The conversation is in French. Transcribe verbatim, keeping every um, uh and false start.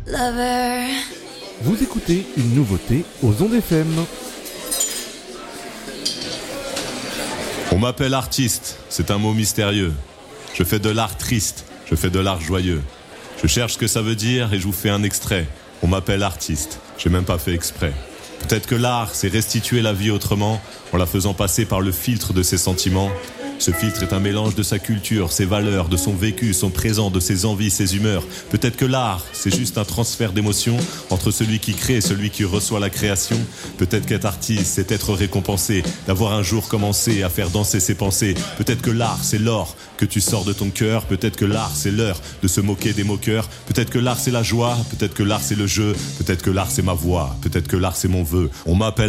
lover. Vous écoutez une nouveauté aux ondes F M. On m'appelle artiste, c'est un mot mystérieux. Je fais de l'art triste, je fais de l'art joyeux. Je cherche ce que ça veut dire et je vous fais un extrait. On m'appelle artiste, j'ai même pas fait exprès. Peut-être que l'art, c'est restituer la vie autrement, en la faisant passer par le filtre de ses sentiments. Ce filtre est un mélange de sa culture, ses valeurs, de son vécu, son présent, de ses envies, ses humeurs. Peut-être que l'art, c'est juste un transfert d'émotions entre celui qui crée et celui qui reçoit la création. Peut-être qu'être artiste, c'est être récompensé, d'avoir un jour commencé à faire danser ses pensées. Peut-être que l'art, c'est l'or que tu sors de ton cœur. Peut-être que l'art, c'est l'heure de se moquer des moqueurs. Peut-être que l'art, c'est la joie. Peut-être que l'art, c'est le jeu. Peut-être que l'art, c'est ma voix. Peut-être que l'art, c'est mon vœu. On m'appelle